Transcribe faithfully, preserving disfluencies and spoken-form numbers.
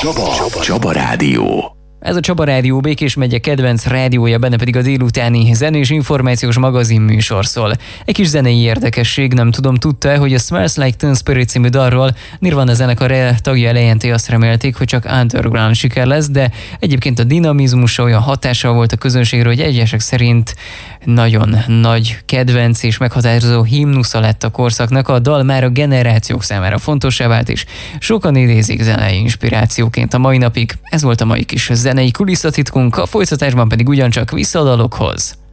Csaba, Csaba Rádió. Ez a Csaba Rádió Békés megye kedvenc rádiója, benne pedig a délutáni zenés információs magazin műsor szól. Egy kis zenei érdekesség, nem tudom, tudta-e, hogy a Smells Like Teen Spirit című dalról Nirvana zenekar tagja elejéntől azt remélték, hogy csak underground siker lesz, de egyébként a dinamizmusa olyan hatással volt a közönségre, hogy egyesek szerint nagyon nagy kedvenc és meghatározó himnusza lett a korszaknak. A dal már a generációk számára fontossá vált, és sokan idézik zenei inspirációként a mai napig. Ez volt a mai kis zenei kulisszatitkunk, a folytatásban pedig ugyancsak vissza a dalokhoz.